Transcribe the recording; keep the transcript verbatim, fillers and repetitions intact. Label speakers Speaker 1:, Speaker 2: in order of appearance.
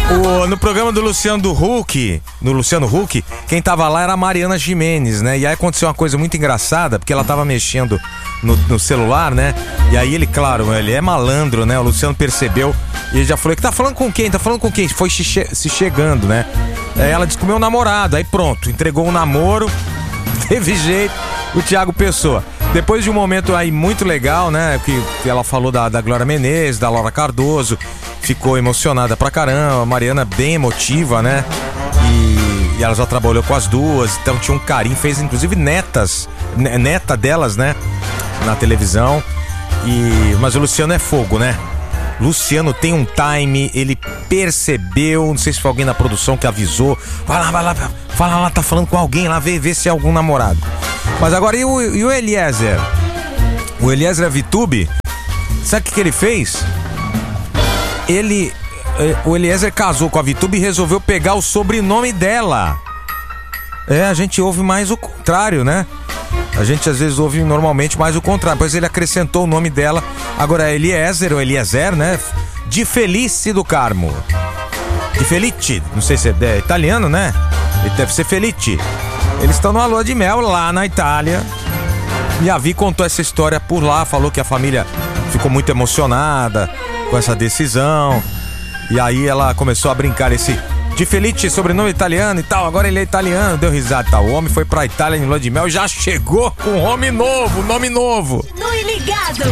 Speaker 1: O, no programa do Luciano do Huck, no Luciano Huck, quem tava lá era a Mariana Gimenez, né? E aí aconteceu uma coisa muito engraçada, porque ela tava mexendo no, no celular, né? E aí ele, claro, ele é malandro, né? O Luciano percebeu e ele já falou que tá falando com quem? Tá falando com quem? Foi se, che- se chegando, né? Aí ela disse que o meu namorado, aí pronto, entregou um namoro, teve jeito, o Thiago Pessoa. Depois de um momento aí muito legal, né? Que, que ela falou da, da Glória Menezes, da Laura Cardoso, ficou emocionada pra caramba, a Mariana bem emotiva, né? E, e ela já trabalhou com as duas, então tinha um carinho, fez inclusive netas, neta delas, né? Na televisão. E, mas o Luciano é fogo, né? Luciano tem um time, ele percebeu, não sei se foi alguém na produção que avisou, vai lá, vai lá, fala lá, tá falando com alguém lá, vê, vê se é algum namorado. Mas agora, e o, e o Eliezer? O Eliezer Avitube, sabe o que, que ele fez? Ele, o Eliezer casou com a Vitube e resolveu pegar o sobrenome dela. É, a gente ouve mais o contrário, né? A gente às vezes ouve normalmente mais o contrário. Pois ele acrescentou o nome dela. Agora é Eliezer ou Eliezer, né? De Felice do Carmo. De Felice, não sei se é italiano, né? Ele deve ser Felice. Eles estão numa lua de mel lá na Itália. E a Vi contou essa história por lá. Falou que a família ficou muito emocionada com essa decisão. E aí ela começou a brincar esse de Felice, sobrenome italiano e tal. Agora ele é italiano, deu risada e tal. O homem foi pra Itália em lua de mel e já chegou com um homem novo, nome novo.
Speaker 2: No Ligado.